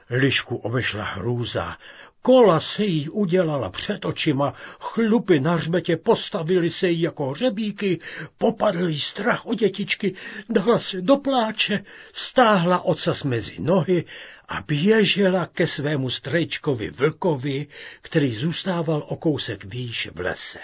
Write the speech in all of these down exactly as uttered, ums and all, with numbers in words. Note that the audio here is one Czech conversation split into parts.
Lišku obešla hrůza. Kola se jí udělala před očima, chlupy na hřbetě postavily se jí jako hřebíky, popadl jí strach o dětičky, dala se do pláče, stáhla ocas mezi nohy a běžela ke svému strejčkovi Vlkovi, který zůstával o kousek výš v lese.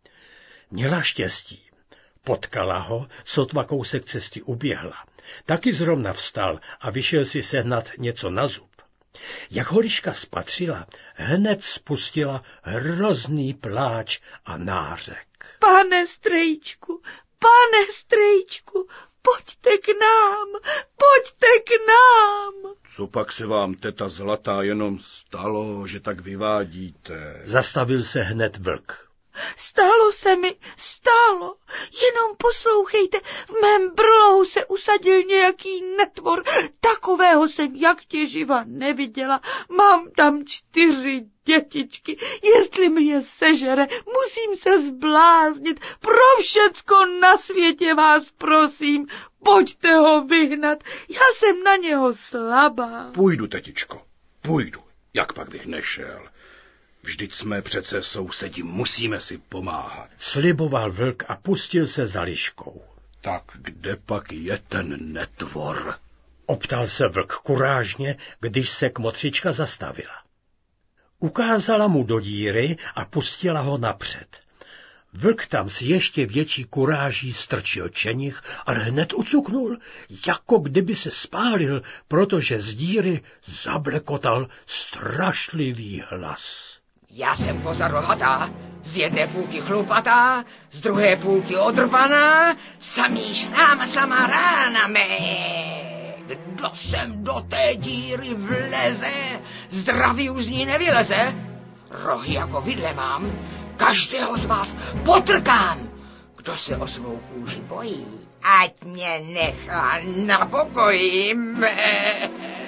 Měla štěstí. Potkala ho, sotva kousek cesty uběhla. Taky zrovna vstal a vyšel si sehnat něco na zub. Jak ho Liška spatřila, hned spustila hrozný pláč a nářek. Pane strejčku, pane strejčku, pojďte k nám, pojďte k nám. Co pak se vám, teta Zlatá, jenom stalo, že tak vyvádíte? Zastavil se hned Vlk. Stalo se mi, stalo, jenom poslouchejte, v mém brlohu se usadil nějaký netvor, takového jsem jak tě živa neviděla, mám tam čtyři dětičky, jestli mi je sežere, musím se zbláznit, pro všecko na světě vás prosím, pojďte ho vyhnat, já jsem na něho slabá. Půjdu, tetičko, půjdu, jak pak bych nešel. Vždyť jsme přece sousedi, musíme si pomáhat. Sliboval Vlk a pustil se za Liškou. Tak kde pak je ten netvor? Optal se Vlk kurážně, když se kmotřička zastavila. Ukázala mu do díry a pustila ho napřed. Vlk tam s ještě větší kuráží strčil čenich, ale hned ucuknul, jako kdyby se spálil, protože z díry zablekotal strašlivý hlas. Já jsem koza rohatá, z jedné půlky chlupatá, z druhé půlky odrvaná, samý šrám, samá rána mé. Kdo sem do té díry vleze, zdraví už z ní nevyleze. Rohy jako vidle mám, každého z vás potrkám. Kdo se o svou kůži bojí, ať mě nechá na pokoji mé.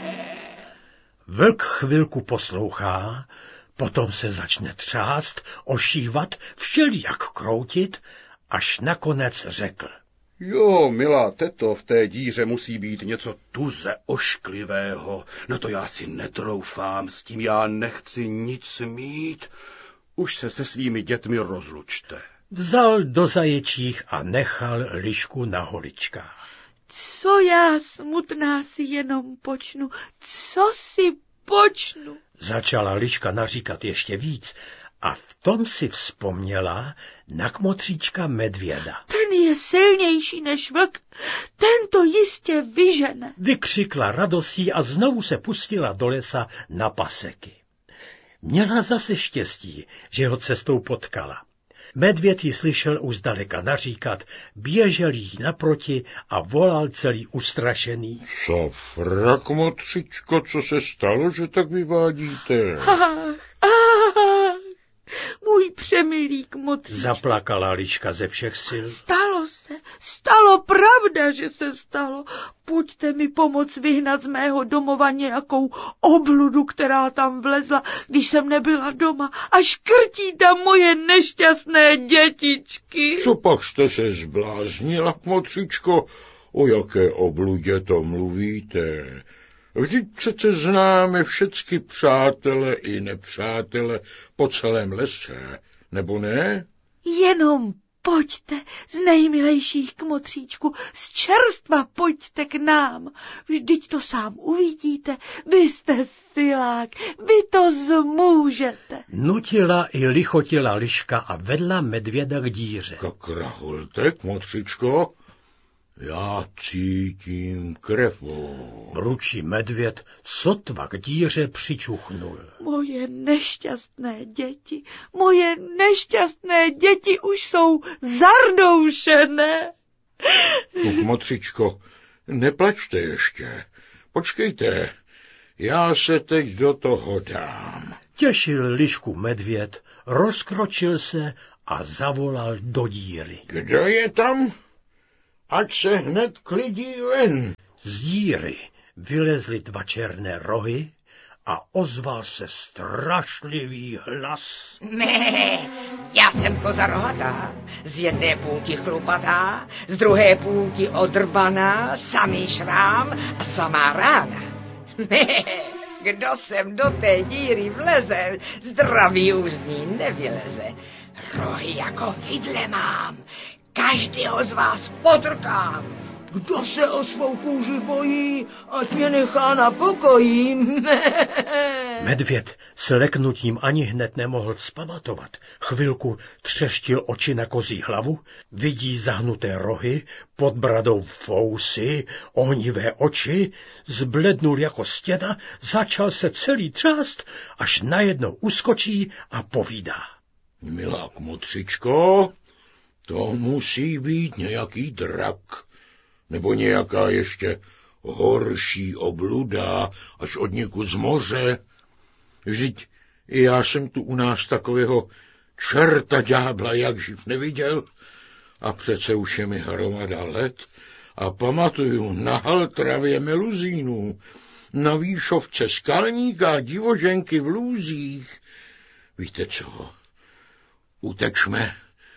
Vlk chvilku poslouchá, potom se začne třást, ošívat, všelijak kroutit, až nakonec řekl. Jo, milá teto, v té díře musí být něco tuze ošklivého. No to já si netroufám, s tím já nechci nic mít. Už se se svými dětmi rozlučte. Vzal do zaječích a nechal Lišku na holičkách. Co já smutná si jenom počnu, co si počnu? Začala Liška naříkat ještě víc a v tom si vzpomněla na kmotříčka Medvěda. Ten je silnější než vlk, ten to jistě vyžene. Vykřikla radostí a znovu se pustila do lesa na paseky. Měla zase štěstí, že ho cestou potkala. Medvěd ji slyšel už zdaleka naříkat, běžel jí naproti a volal celý ustrašený. Co frak, motřičko, co se stalo, že tak vyvádíte? Ach, ach, můj přemilý kmotříčku. Zaplakala Liška ze všech sil. Stalo se, stalo, pravda, že se stalo. Pojďte mi pomoct vyhnat z mého domova nějakou obludu, která tam vlezla, když jsem nebyla doma, a škrtí tam moje nešťastné dětičky. Co pak jste se zbláznila, kmotříčko? O jaké obludě to mluvíte? Vždyť přece známe všecky přátele i nepřátele po celém lese, nebo ne? Jenom pojďte z nejmilejších kmotříčku, z čerstva pojďte k nám. Vždyť to sám uvidíte, vy jste silák, vy to zmůžete. Nutila i lichotila Liška a vedla Medvěda k díře. Kakraholte, kmotříčko? Já cítím krevu. Mručí Medvěd, sotva k díře přičuchnul. Moje nešťastné děti, moje nešťastné děti už jsou zardoušené. Kmotříčko, neplačte ještě. Počkejte, já se teď do toho dám. Těšil Lišku Medvěd, rozkročil se a zavolal do díry. Kdo je tam? Ať se hned klidí ven. Z díry vylezly dva černé rohy a ozval se strašlivý hlas. Ne, já jsem koza rohatá, z jedné půlky chlupatá, z druhé půlky odrbaná, samý šrám a samá rána. Ne, Kdo sem do té díry vleze, zdravý už z ní nevyleze. Rohy jako vidle mám, každého z vás potrkám. Kdo se o svou kůži bojí, ať mě nechá na pokoji. Medvěd s leknutím ani hned nemohl vzpamatovat. Chvilku třeštil oči na kozí hlavu, vidí zahnuté rohy, pod bradou fousy, ohnivé oči, zblednul jako stěna, začal se celý třást, až najednou uskočí a povídá. Milá kmotřičko, to musí být nějaký drak. Nebo nějaká ještě horší obluda, až od někud z moře. Vždyť i já jsem tu u nás takového čerta ďábla jak živ neviděl, a přece už je mi hromada let a pamatuju na Haltravě meluzínů, na Výšovce skalníka a divoženky v lůzích. Víte co, utečme,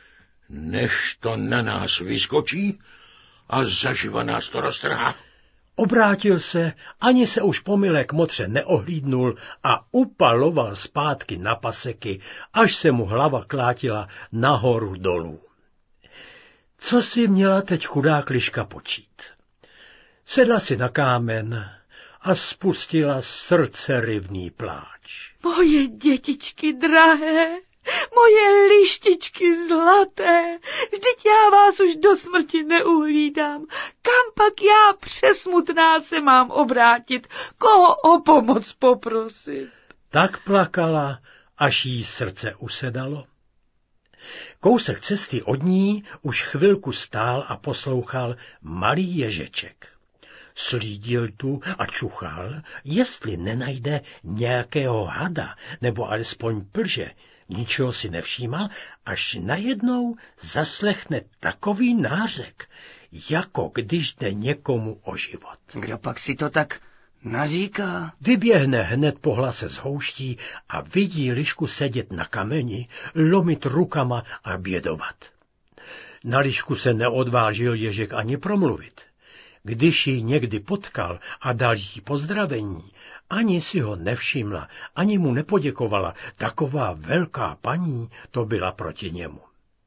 než to na nás vyskočí, a zaživa nás to roztrhá. Obrátil se, ani se už pomile k motře neohlídnul a upaloval zpátky na paseky, až se mu hlava klátila nahoru dolů. Co si měla teď chudá Liška počít? Sedla si na kámen a spustila srdcerivný pláč. Moje dětičky drahé, moje lištičky zlaté, vždyť já vás už do smrti neuhlídám. Kam pak já přesmutná se mám obrátit, koho o pomoc poprosit? Tak plakala, až jí srdce usedalo. Kousek cesty od ní už chvilku stál a poslouchal malý ježeček. Slídil tu a čuchal, jestli nenajde nějakého hada nebo alespoň plže. Ničeho si nevšímal, až najednou zaslechne takový nářek, jako když jde někomu o život. Kdo pak si to tak naříká? Vyběhne hned po hlase z houští a vidí Lišku sedět na kameni, lomit rukama a bědovat. Na Lišku se neodvážil ježek ani promluvit. Když ji někdy potkal a dal jí pozdravení, ani si ho nevšimla, ani mu nepoděkovala, taková velká paní to byla proti němu.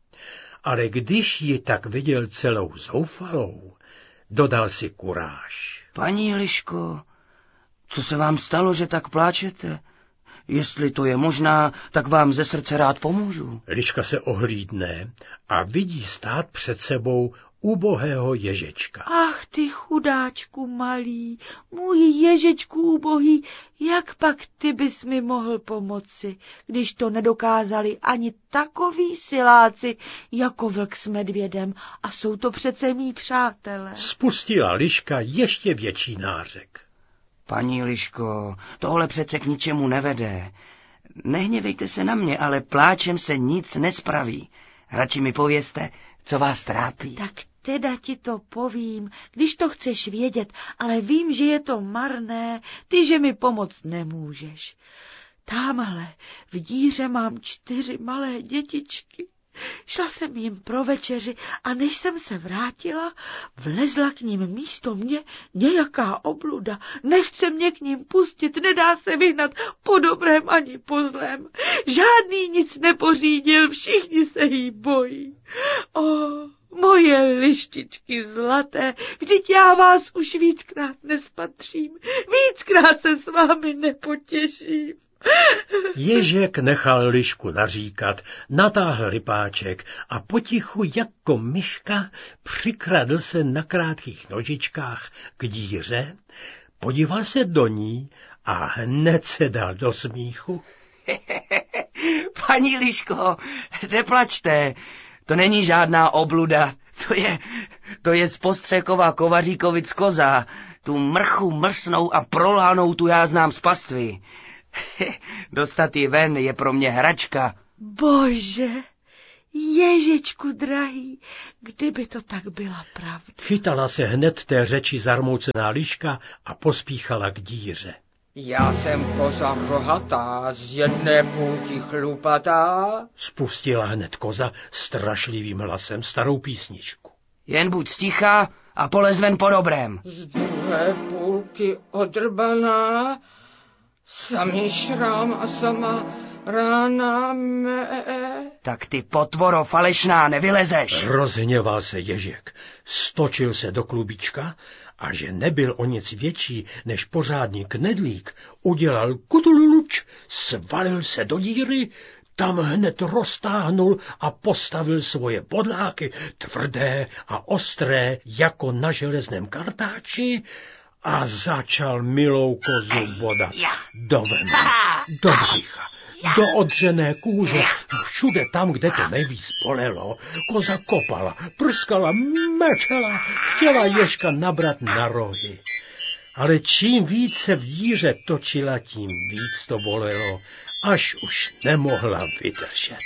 Ale když ji tak viděl celou zoufalou, dodal si kuráž. Paní Liško, co se vám stalo, že tak pláčete? Jestli to je možná, tak vám ze srdce rád pomůžu. Liška se ohlídne a vidí stát před sebou ubohého ježečka. Ach ty chudáčku malý, můj ježečku ubohý, jak pak ty bys mi mohl pomoci, když to nedokázali ani takoví siláci jako vlk s medvědem, a jsou to přece mý přátelé. Spustila Liška ještě větší nářek. Paní Liško, tohle přece k ničemu nevede. Nehněvejte se na mě, ale pláčem se nic nespraví. Radši mi povězte, co vás trápí. Tak teda ti to povím, když to chceš vědět, ale vím, že je to marné, ty, že mi pomoct nemůžeš. Támhle v díře mám čtyři malé dětičky. Šla jsem jim pro večeři a než jsem se vrátila, vlezla k ním místo mě nějaká obluda. Nechce mě k ním pustit, nedá se vyhnat po dobrém ani po zlém. Žádný nic nepořídil, všichni se jí bojí. O, moje lištičky zlaté, vždyť já vás už víckrát nespatřím, víckrát se s vámi nepotěším. Ježek nechal Lišku naříkat, natáhl rypáček a potichu jako myška přikradl se na krátkých nožičkách k díře, podíval se do ní a hned se dal do smíchu. Paní Liško, neplačte, to není žádná obluda, to je, to je z Postřekova Kovaříkovic koza, tu mrchu mrsnou a prolánou tu já znám z pastvy. Dostat ji ven je pro mě hračka. Bože, ježičku drahý, kdyby to tak byla pravda. Chytala se hned té řeči zarmoucená Liška a pospíchala k díře. Já jsem koza rohatá, z jedné půlky chlupatá. Spustila hned koza strašlivým hlasem starou písničku. Jen buď sticha a polez ven po dobrém. Z druhé půlky odrbaná, Samý šrám a sama rána mé. Tak ty potvoro falešná nevylezeš. Rozhněval se Ježek, stočil se do klubička a že nebyl o nic větší než pořádný knedlík, udělal kuduluč, svalil se do díry, tam hned roztáhnul a postavil svoje bodláky, tvrdé a ostré, jako na železném kartáči, a začal milou kozu bodat do venu, do břicha, do odřené kůže, všude tam, kde to nejvíc bolelo. Koza kopala, prskala, mečela, chtěla Ježka nabrat na rohy. Ale čím víc se v díře točila, tím víc to bolelo, až už nemohla vydržet.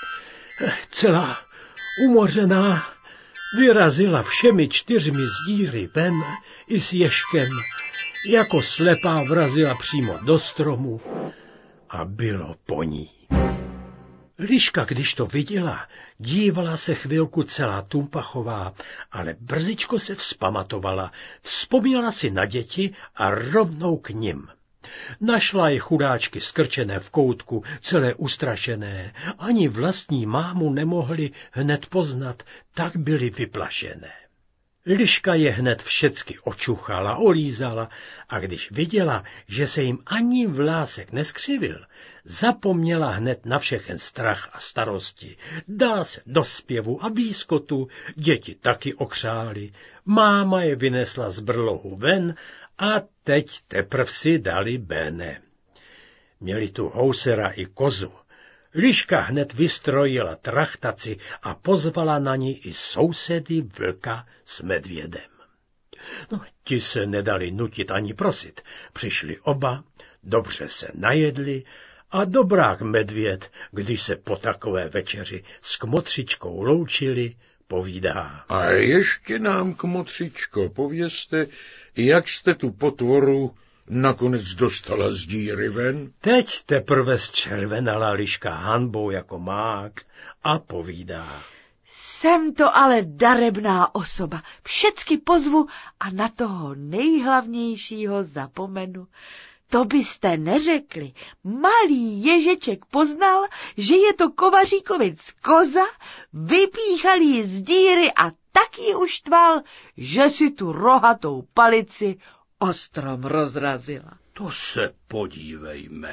Celá umořená vyrazila všemi čtyřmi z díry ven i s Ježkem, jako slepá vrazila přímo do stromu a bylo po ní. Liška, když to viděla, dívala se chvilku celá tumpachová, ale brzičko se vzpamatovala, vzpomněla si na děti a rovnou k nim. Našla je chudáčky skrčené v koutku, celé ustrašené, ani vlastní mámu nemohli hned poznat, tak byly vyplašené. Liška je hned všecky očuchala, olízala a když viděla, že se jim ani vlásek neskřivil, zapomněla hned na všechen strach a starosti. Dala se do zpěvu a výskotu, děti taky okřály, máma je vynesla z brlohu ven a teď teprv si dali béne. Měli tu housera i kozu. Liška hned vystrojila trachtaci a pozvala na ní i sousedy vlka s medvědem. No, ti se nedali nutit ani prosit. Přišli oba, dobře se najedli a dobrák medvěd, když se po takové večeři s kmotřičkou loučili, povídá. A ještě nám, kmotřičko, povězte, jak jste tu potvoru nakonec dostala z díry ven? Teď teprve zčervenala Liška hanbou jako mák a povídá. Jsem to ale darebná osoba, všecky pozvu a na toho nejhlavnějšího zapomenu. To byste neřekli. Malý Ježeček poznal, že je to Kovaříkovic koza, vypíchal ji z díry a tak ji uštval, že si tu rohatou palici ostrom rozrazila. To se podívejme.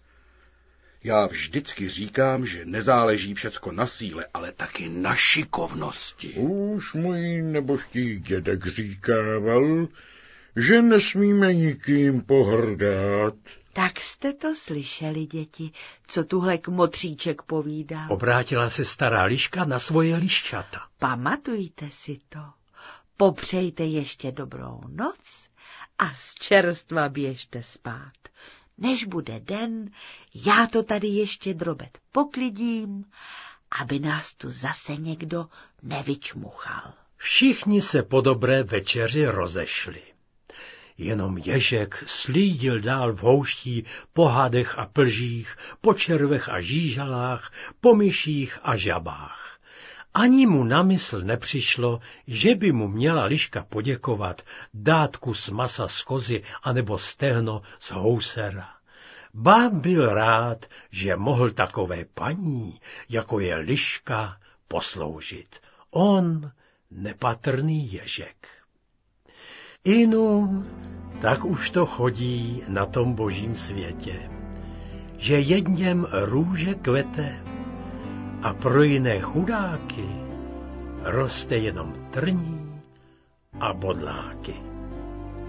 Já vždycky říkám, že nezáleží všecko na síle, ale taky na šikovnosti. Už můj nebožtý dědek říkával, že nesmíme nikým pohrdat. Tak jste to slyšeli, děti, co tuhle kmotříček povídá. Obrátila se stará Liška na svoje liščata. Pamatujte si to. Popřejte ještě dobrou noc a z čerstva běžte spát. Než bude den, já to tady ještě drobet poklidím, aby nás tu zase někdo nevyčmuchal. Všichni se po dobré večeři rozešli. Jenom Ježek slídil dál v houští po hadech a plžích, po červech a žížalách, po myších a žabách. Ani mu na mysl nepřišlo, že by mu měla Liška poděkovat, dát kus masa z kozy anebo stehno z housera. Ba byl rád, že mohl takové paní, jako je Liška, posloužit. On, nepatrný Ježek. Inu, tak už to chodí na tom božím světě, že jedněm růže kvete a pro jiné chudáky roste jenom trní a bodláky.